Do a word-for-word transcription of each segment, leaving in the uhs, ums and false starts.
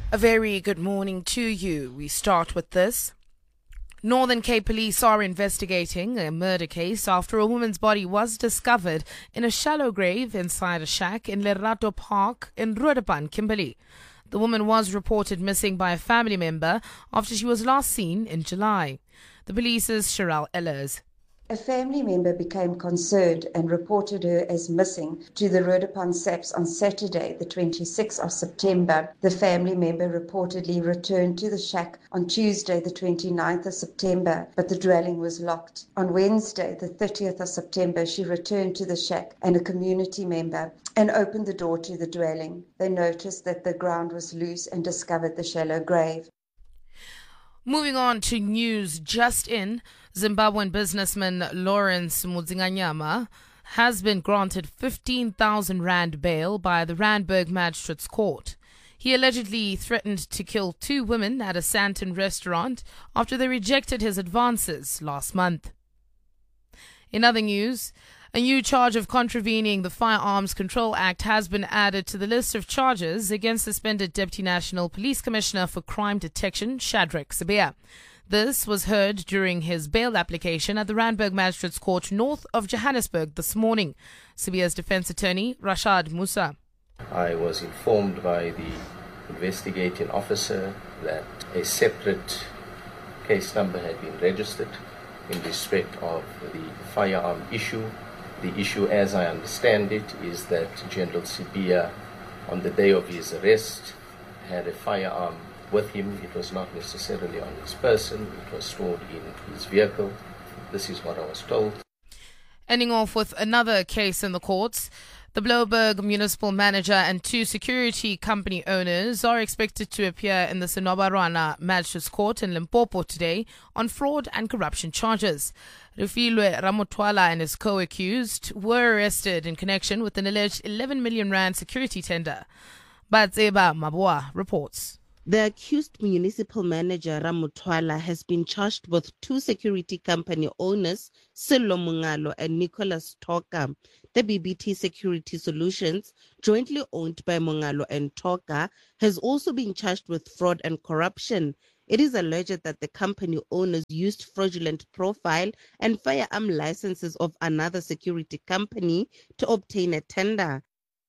A very good morning to you. We start with this. Northern Cape Police are investigating a murder case after a woman's body was discovered in a shallow grave inside a shack in Lerato Park in Roodepan, Kimberley. The woman was reported missing by a family member after she was last seen in July. The police's Cheryl Ellers. A family member became concerned and reported her as missing to the Roodepan SAPS on Saturday, the twenty-sixth of September. The family member reportedly returned to the shack on Tuesday, the twenty-ninth of September, but the dwelling was locked. On Wednesday, the thirtieth of September, she returned to the shack and a community member and opened the door to the dwelling. They noticed that the ground was loose and discovered the shallow grave. Moving on to news just in, Zimbabwean businessman Lawrence Mudzinganyama has been granted fifteen thousand rand bail by the Randburg Magistrates Court. He allegedly threatened to kill two women at a Sandton restaurant after they rejected his advances last month. In other news, a new charge of contravening the Firearms Control Act has been added to the list of charges against suspended Deputy National Police Commissioner for Crime Detection, Shadrack Sibiya. This was heard during his bail application at the Randburg Magistrates Court north of Johannesburg this morning. Sibiya's defense attorney, Rashad Musa. I was informed by the investigating officer that a separate case number had been registered in respect of the firearm issue. The issue, as I understand it, is that General Sibiya, on the day of his arrest, had a firearm with him. It was not necessarily on his person. It was stored in his vehicle. This is what I was told. Ending off with another case in the courts. The Blouberg municipal manager and two security company owners are expected to appear in the Sinobarwana Magistrates Court in Limpopo today on fraud and corruption charges. Rufilwe Ramotwala and his co-accused were arrested in connection with an alleged eleven million rand security tender. Batseba Mabua reports. The accused municipal manager Ramotwala has been charged with two security company owners, Sello Mungalo and Nicholas Toka. The B B T Security Solutions, jointly owned by Mungalo and Toka, has also been charged with fraud and corruption. It is alleged that the company owners used fraudulent profile and firearm licenses of another security company to obtain a tender.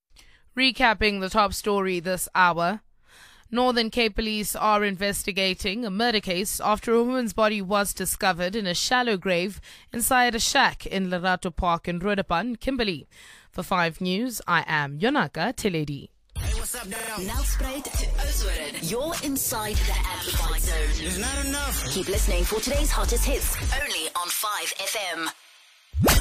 Recapping the top story this hour. Northern Cape Police are investigating a murder case after a woman's body was discovered in a shallow grave inside a shack in Lerato Park in Roodepan, Kimberley. For five News, I am Yonaka Teledi. Hey, what's up, now? Nelspruit to Oudtshoorn. You're inside the Amplified Zone. It's not enough. Keep listening for today's hottest hits, only on five F M.